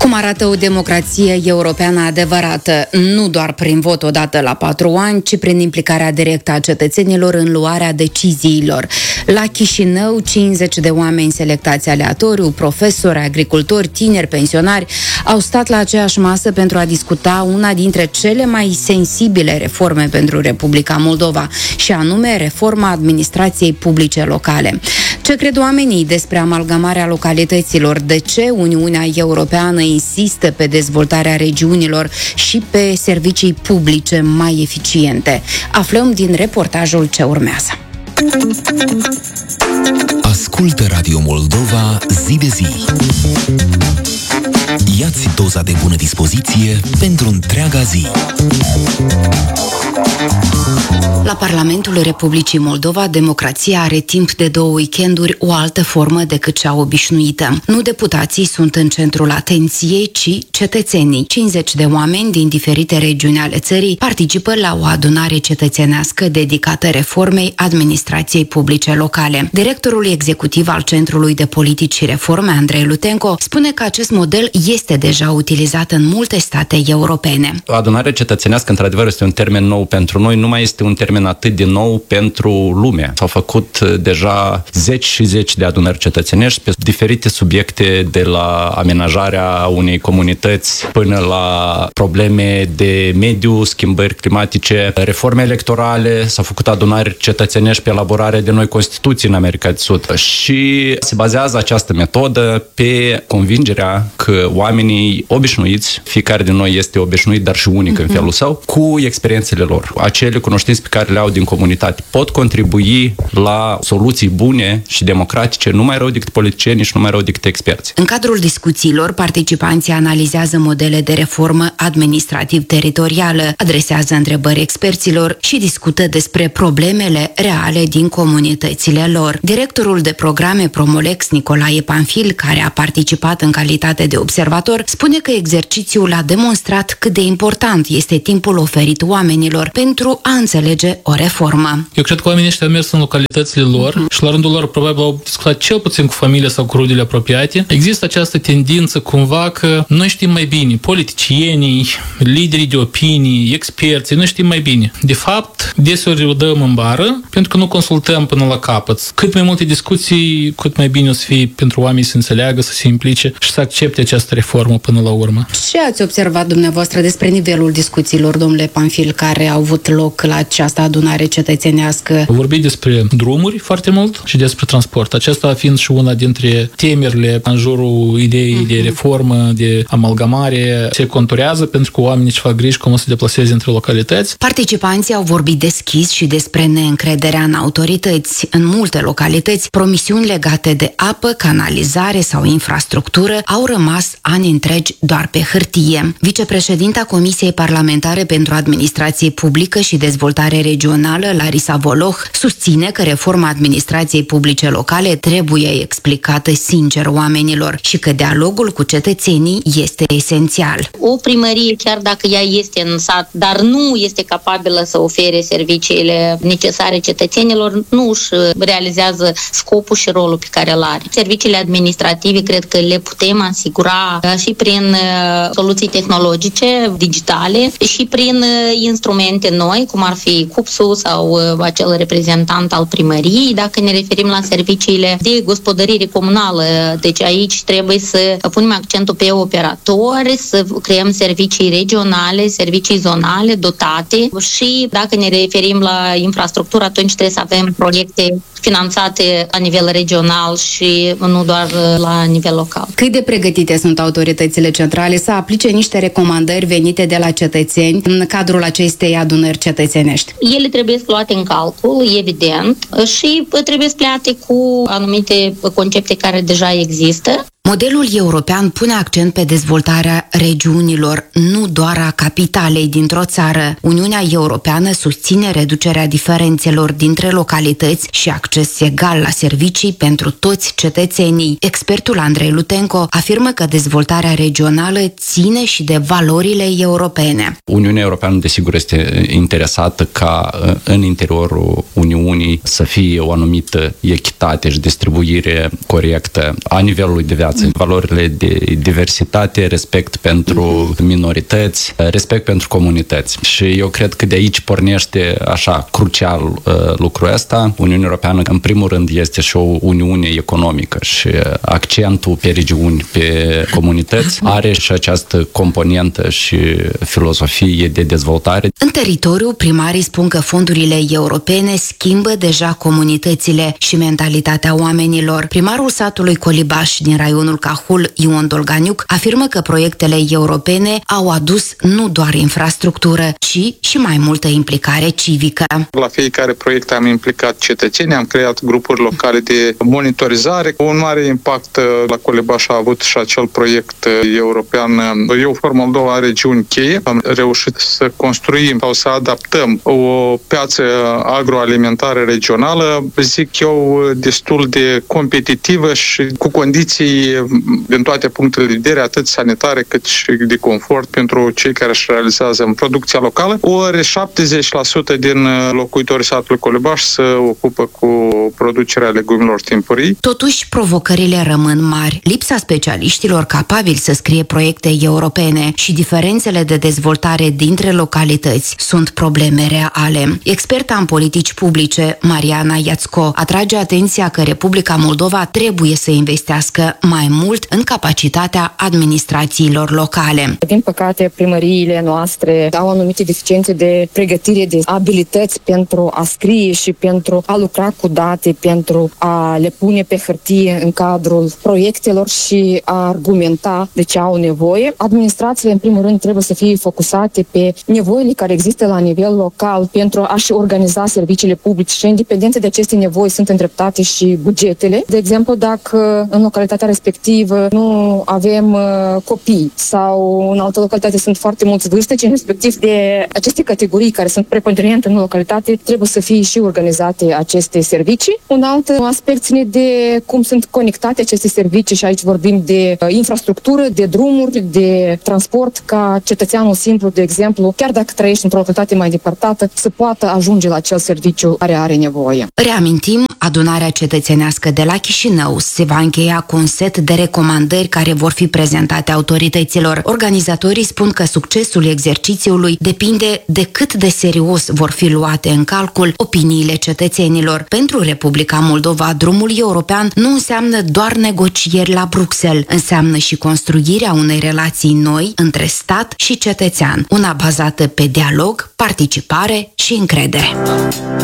Cum arată o democrație europeană adevărată, nu doar prin vot odată la 4 ani, ci prin implicarea directă a cetățenilor în luarea deciziilor. La Chișinău, 50 de oameni selectați aleatoriu, profesori, agricultori, tineri, pensionari, au stat la aceeași masă pentru a discuta una dintre cele mai sensibile reforme pentru Republica Moldova, și anume reforma administrației publice locale. Ce cred oamenii despre amalgamarea localităților? De ce Uniunea Europeană insistă pe dezvoltarea regiunilor și pe servicii publice mai eficiente? Aflăm din reportajul ce urmează. Ascultă Radio Moldova zi de zi. Ia-ți doza de bună dispoziție pentru întreaga zi. La Parlamentul Republicii Moldova, democrația are timp de 2 weekenduri o altă formă decât cea obișnuită. Nu deputații sunt în centrul atenției, ci cetățenii. 50 de oameni din diferite regiuni ale țării participă la o adunare cetățenească dedicată reformei administrației publice locale. Directorul executiv al Centrului de Politici și Reforme, Andrei Lutenco, spune că acest model este deja utilizat în multe state europene. Adunarea cetățenească, într-adevăr, este un termen nou pentru noi, nu mai este un termen atât de nou pentru lume. S-au făcut deja 10 și 10 de adunări cetățenești pe diferite subiecte, de la amenajarea unei comunități până la probleme de mediu, schimbări climatice, reforme electorale. S-au făcut adunări cetățenești pe elaborarea de noi Constituții în America de Sud. Și se bazează această metodă pe convingerea că oamenii obișnuiți, fiecare din noi este obișnuit, dar și unic în felul său, cu experiențele lor, acele cunoștințe pe care le au din comunitate, pot contribui la soluții bune și democratice, nu mai rău decât politicieni și nu mai rău decât experți. În cadrul discuțiilor, participanții analizează modele de reformă administrativ-teritorială, adresează întrebări experților și discută despre problemele reale din comunitățile lor. Directorul de programe Promolex, Nicolae Panfil, care a participat în calitate de observator, spune că exercițiul a demonstrat cât de important este timpul oferit oamenilor pentru a înțelege o reformă. Eu cred că oamenii ăștia au mers în localitățile lor și la rândul lor probabil au discutat cel puțin cu familia sau cu rudele apropiate. Există această tendință cumva că noi știm mai bine, politicienii, liderii de opinii, experții, noi știm mai bine. De fapt, deseori o dăm în bară pentru că nu consultăm până la capăt. Cât mai multe discuții, cât mai bine o să fie pentru oameni să înțeleagă, să se implice și să accepte această reformă până la urmă. Ce ați observat dumneavoastră despre nivelul discuțiilor, domnule Panfil, care au avut loc la această adunare cetățenească? Vorbim despre drumuri foarte mult și despre transport. Aceasta fiind și una dintre temerile în jurul ideii de reformă, de amalgamare, se conturează pentru că oamenii își fac griji cum o să se deplaseze între localități. Participanții au vorbit deschis și despre neîncrederea în autorități. În multe localități, promisiuni legate de apă, canalizare sau infrastructură au rămas ani întregi doar pe hârtie. Vicepreședinta Comisiei Parlamentare pentru Administrație Publică și Dezvoltare Regională, Larisa Voloh, susține că reforma administrației publice locale trebuie explicată sincer oamenilor și că dialogul cu cetățenii este esențial. O primărie, chiar dacă ea este în sat, dar nu este capabilă să ofere serviciile necesare cetățenilor, nu își realizează scopul și rolul pe care îl are. Serviciile administrative cred că le putem asigura și prin soluții tehnologice, digitale și prin instrumente noi, cum ar fi CUPS-ul sau acel reprezentant al primăriei, dacă ne referim la serviciile de gospodărire comunală. Deci aici trebuie să punem accentul pe operatori, să creăm servicii regionale, servicii zonale dotate și dacă ne referim la infrastructură, atunci trebuie să avem proiecte finanțate la nivel regional și nu doar la nivel local. Cât de pregătite sunt autoritățile centrale să aplice niște recomandări venite de la cetățeni în cadrul acestei adunări cetățenești? Ele trebuie luate în calcul, evident, și trebuie pleate cu anumite concepte care deja există. Modelul european pune accent pe dezvoltarea regiunilor, nu doar a capitalei dintr-o țară. Uniunea Europeană susține reducerea diferențelor dintre localități și acces egal la servicii pentru toți cetățenii. Expertul Andrei Lutenco afirmă că dezvoltarea regională ține și de valorile europene. Uniunea Europeană, desigur, este interesată ca în interiorul Uniunii să fie o anumită echitate și distribuire corectă a nivelului de viață față. Valorile de diversitate, respect pentru minorități, respect pentru comunități. Și eu cred că de aici pornește așa crucial lucrul ăsta. Uniunea Europeană, în primul rând, este și o uniune economică și accentul pe regiuni, pe comunități, are și această componentă și filozofie de dezvoltare. În teritoriu, primarii spun că fondurile europene schimbă deja comunitățile și mentalitatea oamenilor. Primarul satului Colibaș din raionul Cahul, Ion Dolganiuc, afirmă că proiectele europene au adus nu doar infrastructură, ci și mai multă implicare civică. La fiecare proiect am implicat cetățenii, am creat grupuri locale de monitorizare. Un mare impact la Colibaș a avut și acel proiect european EUFOR Moldova regiuni cheie. Am reușit să construim sau să adaptăm o piață agroalimentară regională, zic eu, destul de competitivă și cu condiții din toate punctele de vedere, atât sanitare cât și de confort pentru cei care își realizează în producția locală. Ori 70% din locuitorii satului Colibaș se ocupă cu producerea legumelor timpurii. Totuși, provocările rămân mari. Lipsa specialiștilor capabili să scrie proiecte europene și diferențele de dezvoltare dintre localități sunt probleme reale. Experta în politici publice, Mariana Iațco, atrage atenția că Republica Moldova trebuie să investească mai mult în capacitatea administrațiilor locale. Din păcate, primăriile noastre au anumite deficiențe de pregătire, de abilități pentru a scrie și pentru a lucra cu date, pentru a le pune pe hârtie în cadrul proiectelor și a argumenta de ce au nevoie. Administrațiile, în primul rând, trebuie să fie focusate pe nevoile care există la nivel local pentru a-și organiza serviciile publice și, independent de aceste nevoi, sunt îndreptate și bugetele. De exemplu, dacă în localitatea respectivă nu avem copii sau în altă localitate sunt foarte mulți vârsteci, respectiv de aceste categorii care sunt preponderente în localitate, trebuie să fie și organizate aceste servicii. Un alt aspect ține de cum sunt conectate aceste servicii și aici vorbim de infrastructură, de drumuri, de transport, ca cetățeanul simplu, de exemplu, chiar dacă trăiești într-o localitate mai depărtată, să poată ajunge la acel serviciu care are nevoie. Reamintim, adunarea cetățenească de la Chișinău se va încheia cu un set de recomandări care vor fi prezentate autorităților. Organizatorii spun că succesul exercițiului depinde de cât de serios vor fi luate în calcul opiniile cetățenilor. Pentru Republica Moldova, drumul european nu înseamnă doar negocieri la Bruxelles, înseamnă și construirea unei relații noi între stat și cetățean, una bazată pe dialog, participare și încredere.